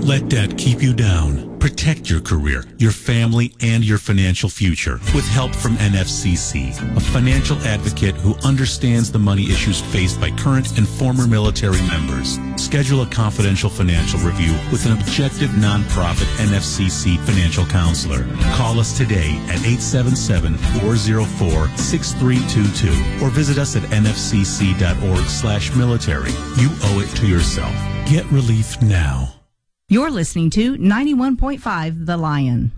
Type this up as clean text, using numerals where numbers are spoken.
let debt keep you down. Protect your career, your family, and your financial future with help from NFCC, a financial advocate who understands the money issues faced by current and former military members. Schedule a confidential financial review with an objective nonprofit NFCC financial counselor. Call us today at 877-404-6322 or visit us at nfcc.org/military. You owe it to yourself. Get relief now. You're listening to 91.5 The Lion.